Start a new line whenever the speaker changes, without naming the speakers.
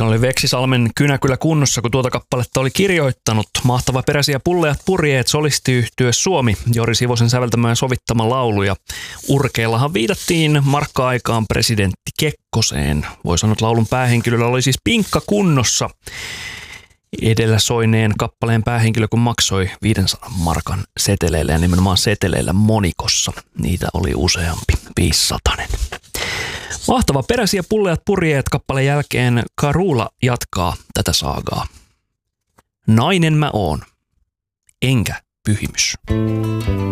Siinä oli Veksisalmen kynä kyllä kunnossa, kun tuota kappaletta oli kirjoittanut. Mahtava peräsiä pulleat purjeet solistiyhtye Suomi, Jori Sivosen säveltämä ja sovittama laulu. Ja urkeillahan viitattiin markka-aikaan presidentti Kekkoseen. Voi sanoa, että laulun päähenkilöllä oli siis pinkka kunnossa. Edellä soineen kappaleen päähenkilö, kun maksoi 500 markan seteleillä ja nimenomaan seteleillä monikossa. Niitä oli useampi, 500. Mahtava peräsiä pulleat purjeet kappaleen jälkeen Karula jatkaa tätä saagaa. Nainen mä oon, enkä pyhimys.